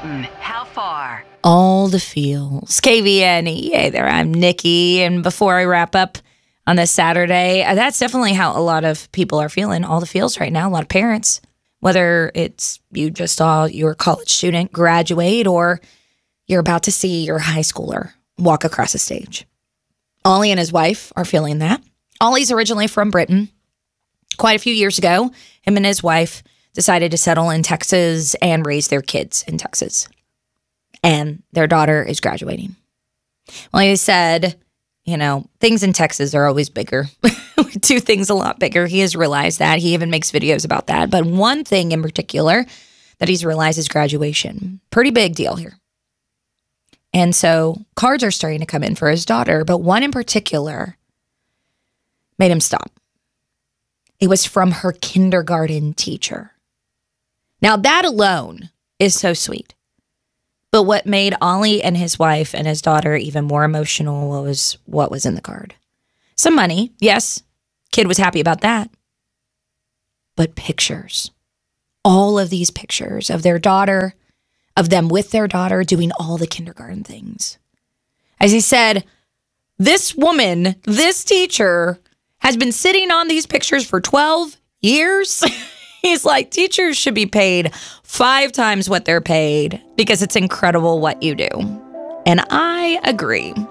Brighton, how far? All the feels. KVNE. Hey there, I'm Nikki. And before I wrap up on this Saturday, that's definitely how a lot of people are feeling. All the feels right now. A lot of parents, whether it's you just saw your college student graduate or you're about to see your high schooler walk across the stage. Ollie and his wife are feeling that. Ollie's originally from Britain. Quite a few years ago, him and his wife decided to settle in Texas and raise their kids in Texas. And their daughter is graduating. Well, he said, you know, things in Texas are always bigger. We do things a lot bigger. He has realized that. He even makes videos about that. But one thing in particular that he's realized is graduation. Pretty big deal here. And so cards are starting to come in for his daughter. But one in particular made him stop. It was from her kindergarten teacher. Now, that alone is so sweet. But what made Ollie and his wife and his daughter even more emotional was what was in the card. Some money, yes. Kid was happy about that. But pictures. All of these pictures of their daughter, of them with their daughter doing all the kindergarten things. As he said, this woman, this teacher, has been sitting on these pictures for 12 years. He's like, teachers should be paid 5 times what they're paid because it's incredible what you do. And I agree.